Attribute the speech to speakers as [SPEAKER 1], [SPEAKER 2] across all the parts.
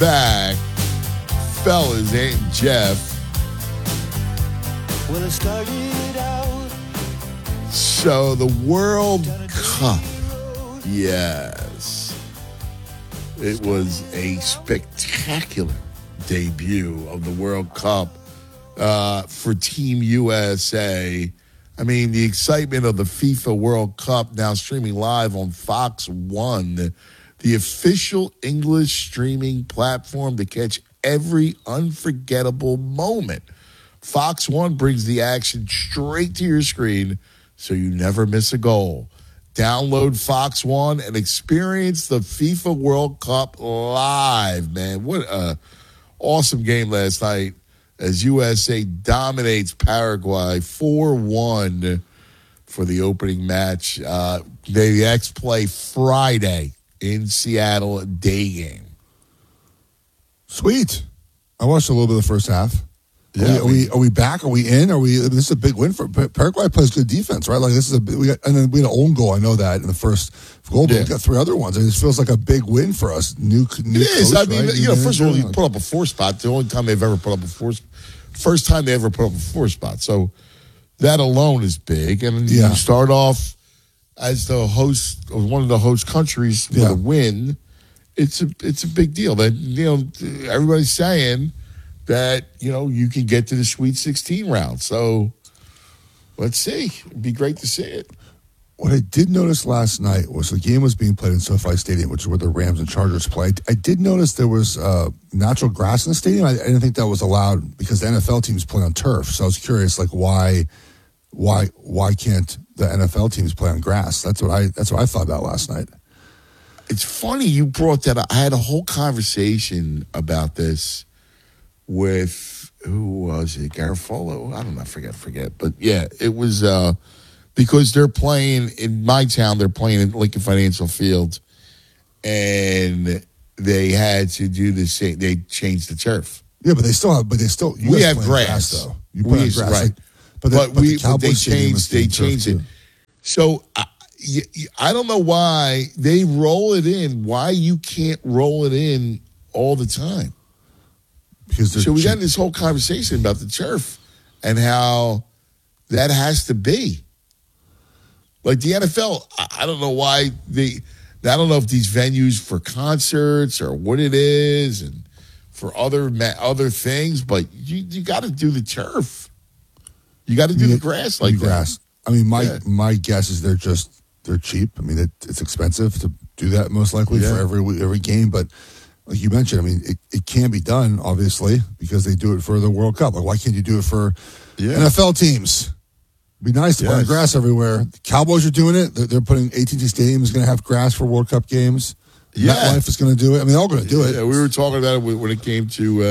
[SPEAKER 1] back, fellas and Jeff.
[SPEAKER 2] Well, it started out.
[SPEAKER 1] So the World Cup, yes, it was a spectacular debut of the World Cup for Team USA. I mean, the excitement of the FIFA World Cup now streaming live on Fox One, the official English streaming platform to catch every unforgettable moment. Fox One brings the action straight to your screen so you never miss a goal. Download Fox One and experience the FIFA World Cup live, man. What a awesome game last night as USA dominates Paraguay 4-1 for the opening match. The X play Friday in Seattle, a day game.
[SPEAKER 3] Sweet. I watched a little bit of the first half.
[SPEAKER 1] Yeah,
[SPEAKER 3] are we back? Are we in? This is a big win for Paraguay. Plays good defense, right? Like this is and then we had an own goal. I know that in the first goal, but we got 3 other ones. And it feels like a big win for us. New
[SPEAKER 1] it is.
[SPEAKER 3] Coach,
[SPEAKER 1] I mean,
[SPEAKER 3] right?
[SPEAKER 1] First of all, you put up a 4 spot. The only time they've ever put up a 4, first time they ever put up a 4 spot. So that alone is big. And you start off as the host of one of the host countries with a win. It's a big deal. That everybody's saying that you can get to the Sweet 16 round. So let's see. It'd be great to see it.
[SPEAKER 3] What I did notice last night was the game was being played in SoFi Stadium, which is where the Rams and Chargers play. I did notice there was natural grass in the stadium. I didn't think that was allowed because the NFL teams play on turf. So I was curious, like why can't the NFL teams play on grass? That's what I thought about last night.
[SPEAKER 1] It's funny you brought that up. I had a whole conversation about this with, who was it? Garofalo? I don't know. Forget. But yeah, it was because they're playing in my town. They're playing in Lincoln Financial Field, and they had to do the same. They changed the turf.
[SPEAKER 3] Yeah, but they still have.
[SPEAKER 1] We have grass
[SPEAKER 3] though. You play on grass,
[SPEAKER 1] right?
[SPEAKER 3] But
[SPEAKER 1] they changed it. So I don't know why they roll it in. Why you can't roll it in all the time? So we got this whole conversation about the turf and how that has to be. Like the NFL, I don't know why I don't know if these venues for concerts or what it is and for other things, but you got to do the turf. You got to do the grass like that.
[SPEAKER 3] I mean, my guess is they're cheap. I mean, it's expensive to do that most likely for every game, but like you mentioned, I mean, it can be done, obviously, because they do it for the World Cup. Like, why can't you do it for NFL teams? It'd be nice to put grass everywhere. The Cowboys are doing it. They're putting AT&T Stadium is going to have grass for World Cup games. MetLife is going to do it. I mean, they're all going to do it.
[SPEAKER 1] Yeah, we were talking about it when it came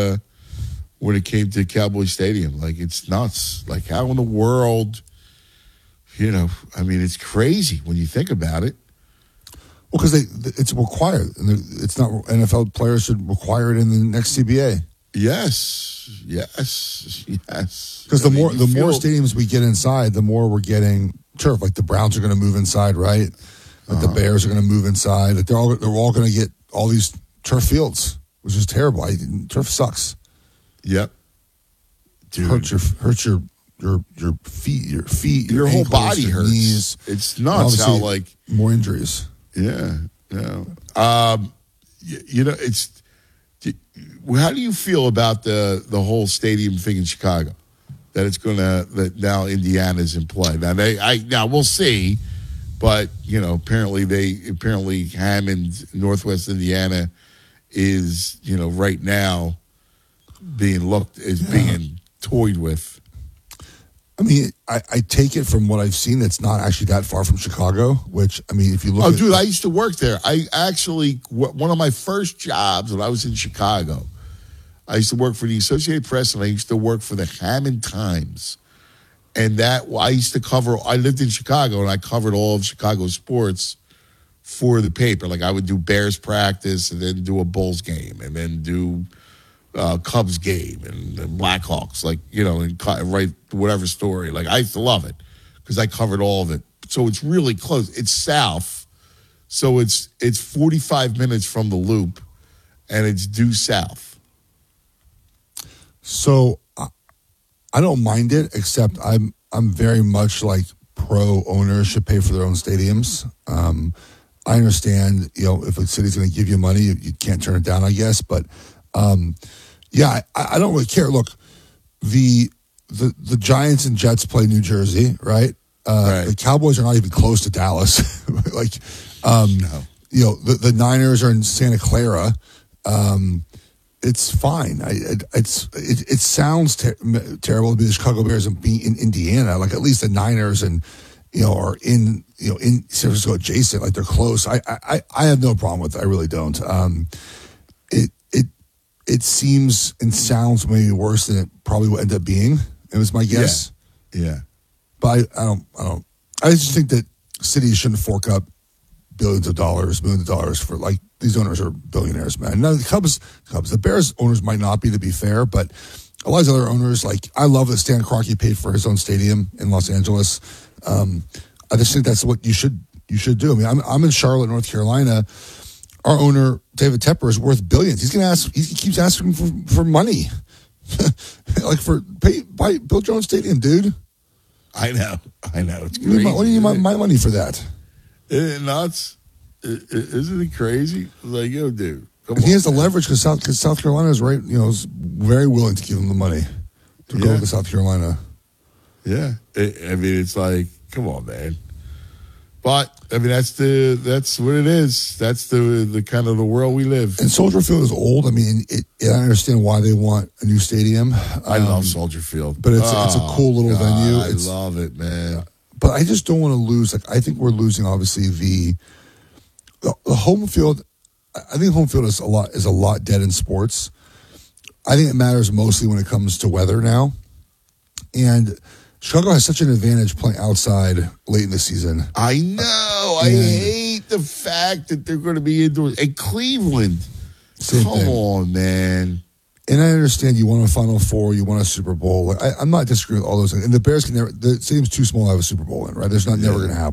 [SPEAKER 1] to Cowboy Stadium. Like, it's nuts. Like, how in the world, I mean, it's crazy when you think about it.
[SPEAKER 3] Well, because it's required. It's not NFL players should require it in the next CBA.
[SPEAKER 1] Yes.
[SPEAKER 3] Because the more stadiums we get inside, the more we're getting turf. Like the Browns are going to move inside, right? Like the Bears are going to move inside. Like they're all going to get all these turf fields, which is terrible. Turf sucks.
[SPEAKER 1] Yep. Dude.
[SPEAKER 3] Hurts your feet, your
[SPEAKER 1] whole
[SPEAKER 3] ankles,
[SPEAKER 1] body
[SPEAKER 3] your
[SPEAKER 1] hurts.
[SPEAKER 3] Knees.
[SPEAKER 1] It's nuts how
[SPEAKER 3] more injuries.
[SPEAKER 1] Yeah. It's. How do you feel about the whole stadium thing in Chicago? That now Indiana's in play. Now we'll see, but apparently Hammond, Northwest Indiana, is right now being toyed with.
[SPEAKER 3] I mean, I take it from what I've seen, it's not actually that far from Chicago, which, I mean, if you look
[SPEAKER 1] dude, I used to work there. I actually, one of my first jobs when I was in Chicago, I used to work for the Associated Press, and I used to work for the Hammond Times. And I lived in Chicago, and I covered all of Chicago sports for the paper. Like, I would do Bears practice, and then do a Bulls game, and then do Cubs game and Blackhawks, and write whatever story. Like, I used to love it because I covered all of it. So it's really close. It's south, so it's 45 minutes from the Loop, and it's due south.
[SPEAKER 3] So I don't mind it, except I'm very much like pro owners should pay for their own stadiums. I understand, if a city's going to give you money, you can't turn it down, I guess. But I don't really care. Look, the Giants and Jets play New Jersey, right?
[SPEAKER 1] Right.
[SPEAKER 3] The Cowboys are not even close to Dallas.
[SPEAKER 1] No.
[SPEAKER 3] The Niners are in Santa Clara. It's fine. It sounds terrible to be the Chicago Bears and be in Indiana. Like, at least the Niners and are in in San Francisco adjacent. Like, they're close. I have no problem with it. I really don't. It seems and sounds maybe worse than it probably will end up being. It was my guess.
[SPEAKER 1] Yeah.
[SPEAKER 3] But I don't. I just think that cities shouldn't fork up millions of dollars for, like, these owners are billionaires, man. Now the Cubs, the Bears owners might not be, to be fair, but a lot of these other owners, like, I love that Stan Kroenke paid for his own stadium in Los Angeles. I just think that's what you should do. I mean, I'm in Charlotte, North Carolina. Our owner, David Tepper, is worth billions. He keeps asking for money, like, build your own stadium, dude.
[SPEAKER 1] I know. It's crazy.
[SPEAKER 3] What do you need my money for that?
[SPEAKER 1] Isn't it nuts? Isn't it crazy? Like, dude, come on.
[SPEAKER 3] He has the leverage because South Carolina is right. Is very willing to give him the money to go to South Carolina.
[SPEAKER 1] Yeah, it's like, come on, man. But I mean, that's what it is. That's the kind of the world we live.
[SPEAKER 3] And Soldier Field is old. I mean, I understand why they want a new stadium.
[SPEAKER 1] I love Soldier Field,
[SPEAKER 3] but it's a cool little venue.
[SPEAKER 1] I love it, man.
[SPEAKER 3] But I just don't want to lose. Like, I think we're losing, obviously, the home field. I think home field is a lot dead in sports. I think it matters mostly when it comes to weather now. And Chicago has such an advantage playing outside late in the season.
[SPEAKER 1] I know. I hate the fact that they're going to be indoors. And Cleveland, come on, man.
[SPEAKER 3] And I understand you want a Final Four, you want a Super Bowl. I'm not disagreeing with all those things. And the Bears can never. The stadium's too small to have a Super Bowl in, right? There's never going to happen.